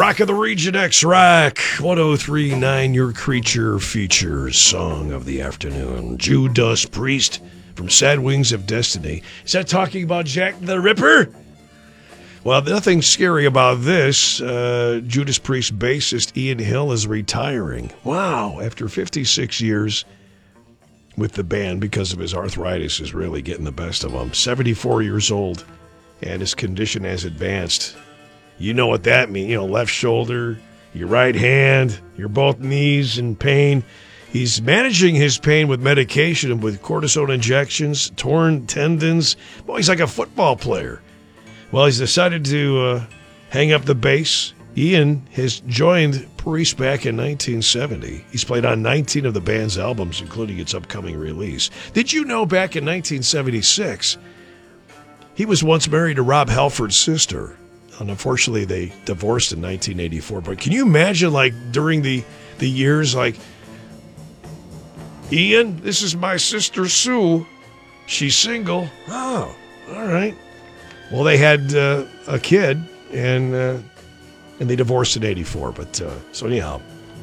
Rock of the Region X Rock 1039, your creature features song of the afternoon. Judas Priest from Sad Wings of Destiny. Is that talking about Jack the Ripper? Well, nothing scary about this. Judas Priest bassist Ian Hill is retiring. Wow, after 56 years with the band because of his arthritis is really getting the best of him. 74 years old, and his condition has advanced. You know what that means. Left shoulder, your right hand, your both knees in pain. He's managing his pain with medication and with cortisone injections, torn tendons. Boy, he's like a football player. Well, he's decided to hang up the bass. Ian has joined Priest back in 1970. He's played on 19 of the band's albums, including its upcoming release. Did you know back in 1976, he was once married to Rob Halford's sister? And unfortunately, they divorced in 1984. But can you imagine, during the years, Ian, this is my sister Sue. She's single. Oh, all right. Well, they had a kid, and they divorced in 84. But so anyhow,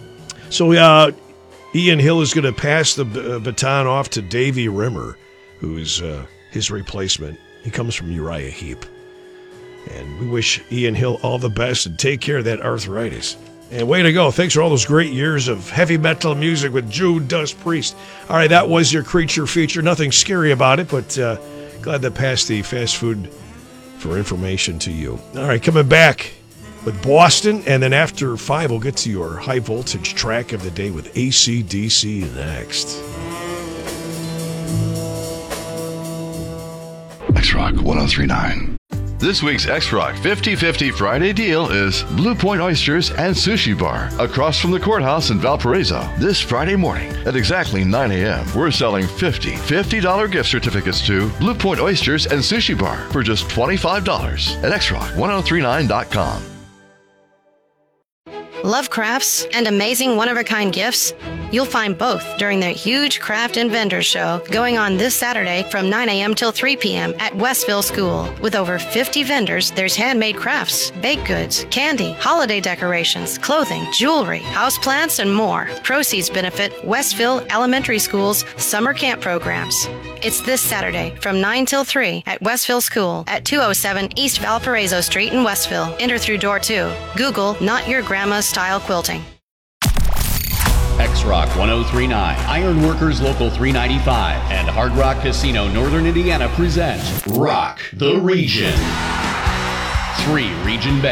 Ian Hill is going to pass the baton off to Davey Rimmer, who is his replacement. He comes from Uriah Heep. And we wish Ian Hill all the best and take care of that arthritis. And way to go. Thanks for all those great years of heavy metal music with Judas Priest. All right, that was your creature feature. Nothing scary about it, but glad to pass the fast food for information to you. All right, coming back with Boston, and then after 5, we'll get to your high voltage track of the day with AC/DC next. X-Rock 1039. This week's X-Rock 50/50 Friday deal is Blue Point Oysters and Sushi Bar across from the courthouse in Valparaiso. This Friday morning at exactly 9 a.m., we're selling $50 gift certificates to Blue Point Oysters and Sushi Bar for just $25 at xrock1039.com. Love crafts and amazing one-of-a-kind gifts? You'll find both during the huge Craft and Vendor Show going on this Saturday from 9 a.m. till 3 p.m. at Westville School. With over 50 vendors, there's handmade crafts, baked goods, candy, holiday decorations, clothing, jewelry, houseplants, and more. Proceeds benefit Westville Elementary School's summer camp programs. It's this Saturday from 9 till 3 at Westville School at 207 East Valparaiso Street in Westville. Enter through door 2. Google Not Your Grandma's Style Quilting. X-Rock 1039, Ironworkers Local 395, and Hard Rock Casino Northern Indiana present Rock the Region. 3 region bands.